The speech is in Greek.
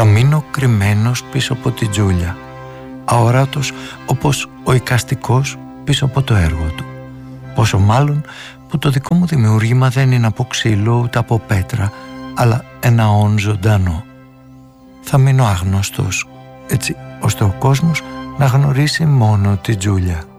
Θα μείνω κρυμμένος πίσω από τη Τζούλια, αόρατος όπως ο εικαστικός πίσω από το έργο του. Πόσο μάλλον που το δικό μου δημιούργημα δεν είναι από ξύλο ούτε από πέτρα, αλλά ένα όν ζωντανό. Θα μείνω άγνωστος, έτσι ώστε ο κόσμος να γνωρίσει μόνο τη Τζούλια.